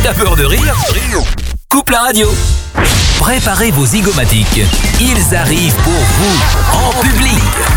T'as peur de rire? Coupe la radio. Préparez vos zygomatiques. Ils arrivent pour vous, en public.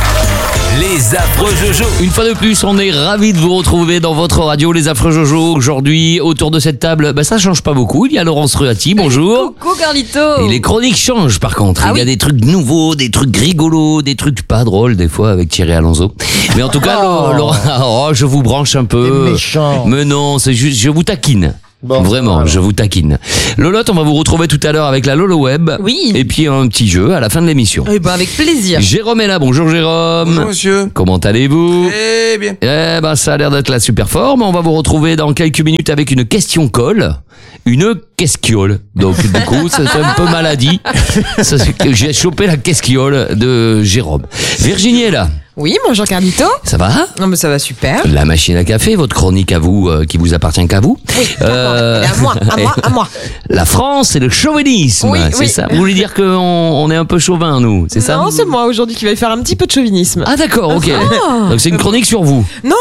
Les affreux Jojo. Une fois de plus, on est ravis de vous retrouver dans votre radio, les affreux Jojo. Aujourd'hui, autour de cette table, ça change pas beaucoup. Il y a Laurence Ruati, bonjour. Coucou Carlito. Et les chroniques changent par contre. Ah Il y a des trucs nouveaux, des trucs rigolos, des trucs pas drôles des fois avec Thierry Alonso. Mais en tout cas, Laurent, je vous branche un peu. T'es méchant. Mais non, c'est juste, je vous taquine. Bon, Vraiment, voilà. je vous taquine. Lolotte, on va vous retrouver tout à l'heure avec la Lolo Web. Oui. Et puis un petit jeu à la fin de l'émission. Eh ben avec plaisir. Jérôme est là, bonjour Jérôme. Bonjour monsieur. Comment allez-vous? Eh bien. Ça a l'air d'être la super forme. On va vous retrouver dans quelques minutes avec une question colle. Une quesquiole. Donc, du coup, c'est un peu maladie. J'ai chopé la quesquiole de Jérôme. Virginie est là. Oui, bonjour Carlito. Ça va? Non mais ça va super. La machine à café, votre chronique à vous, qui vous appartient qu'à vous. Oui, à moi. La France et le chauvinisme. Oui, c'est oui. ça. Vous voulez dire qu'on est un peu chauvin, nous? C'est ça? Non, c'est moi aujourd'hui qui vais faire un petit peu de chauvinisme. Ah, d'accord, ok. Donc, c'est une chronique sur vous. Non.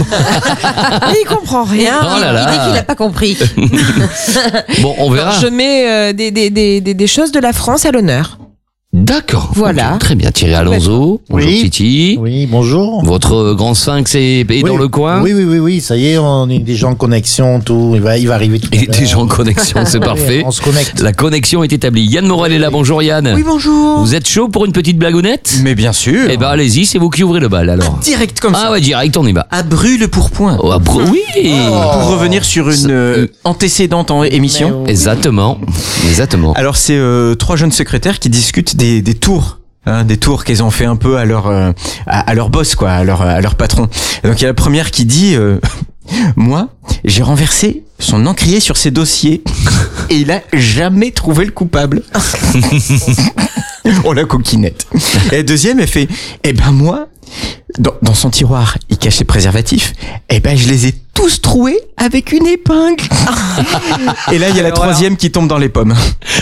Il comprend rien. Oh là là. Il dit qu'il n'a pas compris. Bon, on verra. Je mets des choses de la France à l'honneur. D'accord. Voilà. Ok, très bien. Thierry Alonso. Bonjour Oui. Titi. Oui, bonjour. Votre grand sphinx est dans le coin. Oui, ça y est, on est déjà en connexion, tout. Il va arriver tout à Il est l'heure. déjà en connexion, c'est Oui, parfait. On se connecte. La connexion est établie. Yann Morel est là. Bonjour Yann. Oui, bonjour. Vous êtes chaud pour une petite blagounette? Mais bien sûr. Eh ben allez-y, c'est vous qui ouvrez le bal alors. Direct comme Ah ça. ouais, direct, on y va. À brûle pour point. Oh, oui. Pour revenir sur une antécédente émission. Exactement. Alors c'est trois jeunes secrétaires qui discutent des tours. Des tours qu'ils ont fait un peu à leur boss, quoi, à leur patron. Et donc il y a la première qui dit moi, j'ai renversé son encrier sur ses dossiers et il a jamais trouvé le coupable. Oh la coquinette. Et la deuxième, elle fait moi, dans son tiroir, il cache ses préservatifs. Je les ai tous troués avec une épingle. Et là, il y a la troisième qui tombe dans les pommes.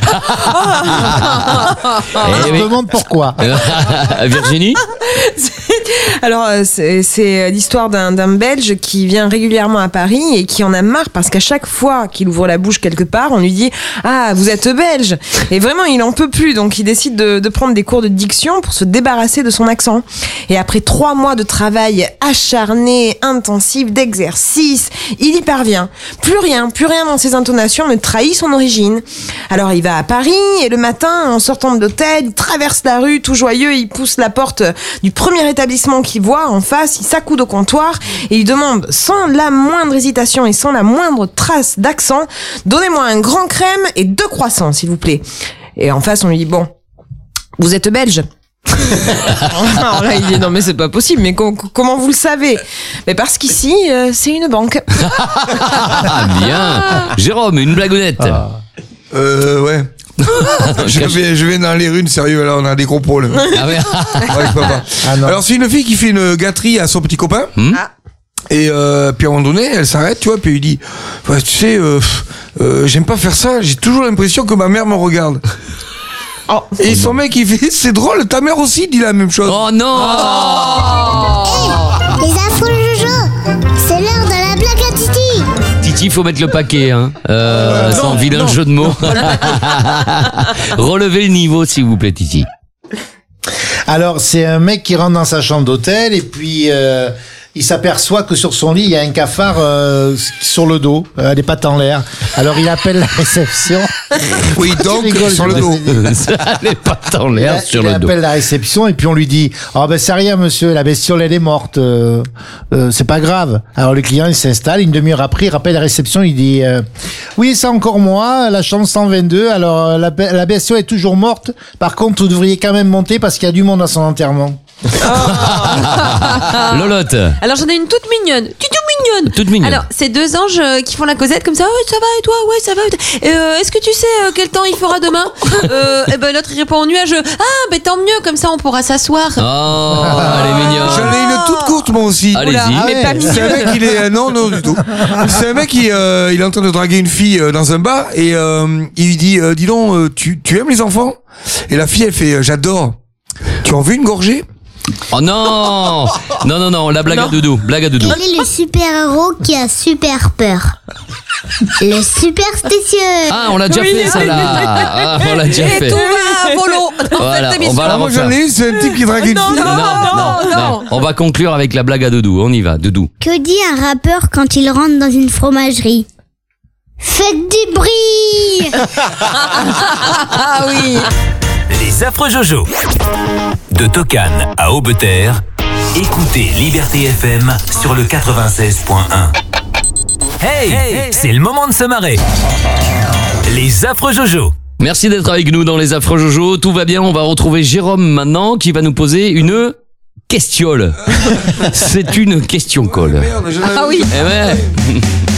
Je me demande pourquoi. Virginie? Alors, c'est l'histoire d'un Belge qui vient régulièrement à Paris et qui en a marre parce qu'à chaque fois qu'il ouvre la bouche quelque part, on lui dit « Ah, vous êtes belge !» Et vraiment, il en peut plus, donc il décide de prendre des cours de diction pour se débarrasser de son accent. Et après 3 mois de travail acharné, intensif, d'exercice, il y parvient. Plus rien dans ses intonations ne trahit son origine. Alors, il va à Paris et le matin, en sortant de l'hôtel, il traverse la rue tout joyeux, il pousse la porte du premier établissement qu'il voit en face, il s'accoude au comptoir et il demande sans la moindre hésitation et sans la moindre trace d'accent, donnez-moi un grand crème et 2 croissants s'il vous plaît. Et en face on lui dit bon, vous êtes belge? Alors là il dit non mais c'est pas possible, mais comment vous le savez? Mais parce qu'ici c'est une banque. Ah bien. Jérôme, une blagounette. Ouais. Je vais dans les rues, sérieux, là on a des gros problèmes. Ah ouais. Ouais, je peux pas. Ah non. Alors c'est une fille qui fait une gâterie à son petit copain. Et puis à un moment donné, elle s'arrête, tu vois, puis elle lui dit ouais, tu sais, j'aime pas faire ça, j'ai toujours l'impression que ma mère me regarde. Et son mec il fait c'est drôle, ta mère aussi dit la même chose. Oh non. Les affreux Jojo, c'est l'heure de la blague à Titi. Titi, faut mettre le paquet, hein. C'est un vilain jeu de mots. Relevez le niveau, s'il vous plaît, Titi. Alors, c'est un mec qui rentre dans sa chambre d'hôtel et puis il s'aperçoit que sur son lit, il y a un cafard sur le dos, les pattes en l'air. Alors, il appelle la réception. Oui, donc Tu rigoles, sur le dos. Ça allait pas en l'air sur il le dos. appelle la réception et puis on lui dit c'est rien monsieur, la bestiole elle est morte, c'est pas grave. Alors le client il s'installe, une demi-heure après il rappelle la réception, il dit oui c'est encore moi, la chambre 122, alors la bestiole est toujours morte, par contre vous devriez quand même monter parce qu'il y a du monde à son enterrement. Lolotte. Alors j'en ai une toute mignonne. Toute mignonne. Alors c'est 2 anges qui font la causette comme ça. Ouais, ça va et toi? Ouais, ça va. Est-ce que tu sais quel temps il fera demain? L'autre il répond au nuage. Ah, tant mieux, comme ça on pourra s'asseoir. Oh, elle est mignonne. J'en ai une toute courte moi aussi. Allez-y. Mais pas C'est un mec, il est non du tout. C'est un mec qui il est en train de draguer une fille dans un bar et il lui dit dis donc tu aimes les enfants? Et la fille elle fait j'adore. Tu en veux une gorgée? Oh non. Non, la blague à doudou. Quel est le super-héros qui a super peur? Les superstitieux. Ah, on l'a déjà fait, ça là. Ah, on l'a déjà Et fait. tout va à volo dans Voilà, cette on émission. va la Moi, refaire. j'en ai eu, c'est un type qui drague une fille. Non. On va conclure avec la blague à Doudou. On y va, Doudou. Que dit un rappeur quand il rentre dans une fromagerie? Faites du bruit. Ah oui. Les affreux Jojo. De Tokane à Aubeterre, écoutez Liberté FM sur le 96.1. Hey, c'est le moment de se marrer. Les affreux Jojo. Merci d'être avec nous dans les affreux Jojo. Tout va bien, on va retrouver Jérôme maintenant qui va nous poser une questiole. C'est une question colle. Ah oui. Eh ouais.